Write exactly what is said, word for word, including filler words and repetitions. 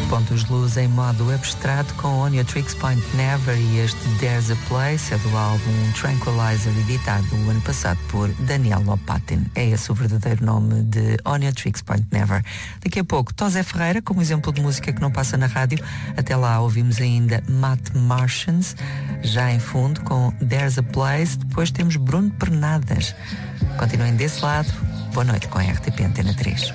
Pontos de luz em modo abstrato com On Your Tricks Point Never e este There's a Place é do álbum Tranquilizer, editado o ano passado por Daniel Lopatin. É esse o verdadeiro nome de On Your Tricks Point Never. Daqui a pouco, Tosé Ferreira, como exemplo de música que não passa na rádio. Até lá ouvimos ainda Matt Martians, já em fundo com There's a Place. Depois temos Bruno Pernadas. Continuem desse lado. Boa noite com a R T P Antena três.